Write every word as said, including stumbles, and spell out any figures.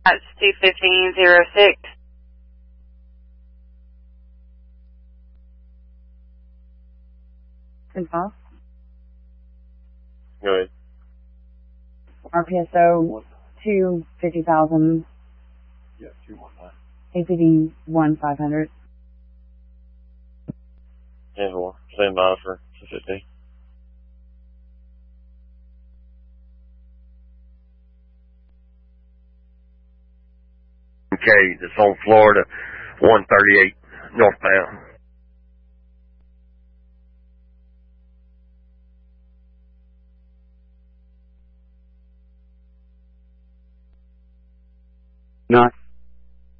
That's two fifteen zero six. Good call. Go ahead. R P S O two fifty thousand. Yeah, two one nine. A P D one five hundred. ten four. Stand by for two fifty. Okay, that's on Florida, one thirty-eight northbound. Not